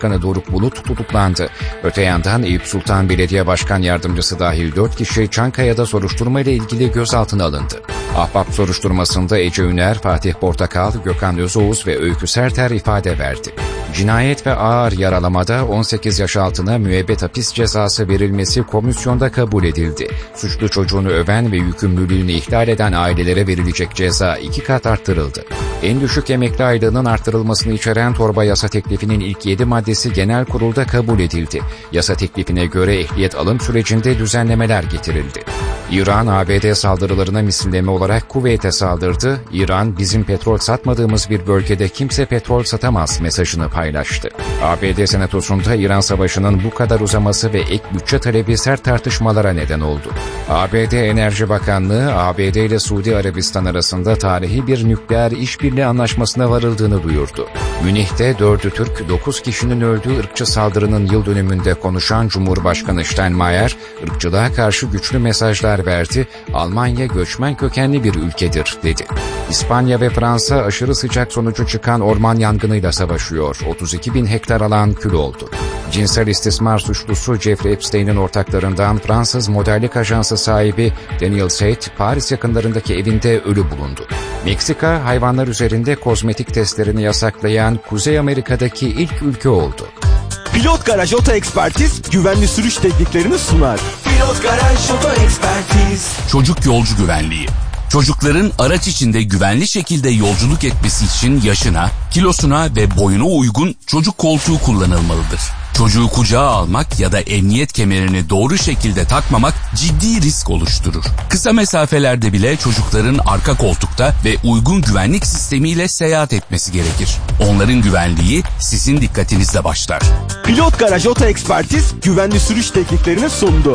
Başkanı Doruk Bulut tutuklandı. Öte yandan Eyüp Sultan Belediye Başkan Yardımcısı dahil 4 kişi Çankaya'da soruşturma ile ilgili gözaltına alındı. Ahbap soruşturmasında Ece Üner, Fatih Portakal, Gökhan Özoğuz ve Öykü Serter ifade verdi. Cinayet ve ağır yaralamada 18 yaş altına müebbet hapis cezası verilmesi komisyonda kabul edildi. Suçlu çocuğunu öven ve yükümlülüğünü ihlal eden ailelere verilecek ceza 2 kat arttırıldı. En düşük emekli aylığının arttırılmasını içeren torba yasa teklifinin ilk 7 maddesi genel kurulda kabul edildi. Yasa teklifine göre ehliyet alım sürecinde düzenlemeler getirildi. İran, ABD saldırılarına misilleme olarak Kuveyt'e saldırdı. İran, bizim petrol satmadığımız bir bölgede kimse petrol satamaz mesajını paylaştı. ABD Senatosu'nda İran Savaşı'nın bu kadar uzaması ve ek bütçe talebi sert tartışmalara neden oldu. ABD Enerji Bakanlığı, ABD ile Suudi Arabistan arasında tarihi bir nükleer işbirliği anlaşmasına varıldığını duyurdu. Münih'te 4'ü Türk, 9 kişinin öldüğü ırkçı saldırının yıl dönümünde konuşan Cumhurbaşkanı Steinmeier, ırkçılığa karşı güçlü mesajlar verdi, Almanya göçmen kökenli bir ülkedir, dedi. İspanya ve Fransa aşırı sıcak sonucu çıkan orman yangınıyla savaşıyor. 32 bin hektar alan kül oldu. Cinsel istismar suçlusu Jeffrey Epstein'in ortaklarından Fransız modellik ajansı sahibi Daniel Seyt, Paris yakınlarındaki evinde ölü bulundu. Meksika, hayvanlar üzerinde kozmetik testlerini yasaklayan Kuzey Amerika'daki ilk ülke oldu. Pilot Garaj Oto Ekspertiz güvenli sürüş tekniklerini sunar. Pilot Garaj Oto Ekspertiz. Çocuk yolcu güvenliği. Çocukların araç içinde güvenli şekilde yolculuk etmesi için yaşına, kilosuna ve boyuna uygun çocuk koltuğu kullanılmalıdır. Çocuğu kucağa almak ya da emniyet kemerini doğru şekilde takmamak ciddi risk oluşturur. Kısa mesafelerde bile çocukların arka koltukta ve uygun güvenlik sistemiyle seyahat etmesi gerekir. Onların güvenliği sizin dikkatinizle başlar. Pilot Garaj Oto Ekspertiz güvenli sürüş tekniklerini sundu.